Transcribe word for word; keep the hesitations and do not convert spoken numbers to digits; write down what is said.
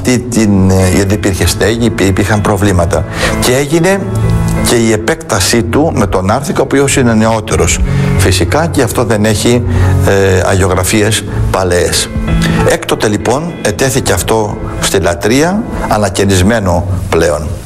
αυτή την, γιατί υπήρχε στέγη, υπήρχαν προβλήματα και έγινε και η επέκτασή του με τον Άρθικα, ο οποίος είναι νεότερος φυσικά και αυτό δεν έχει ε, αγιογραφίες παλαιές. Έκτοτε λοιπόν ετέθηκε αυτό στη λατρεία, ανακαινισμένο πλέον.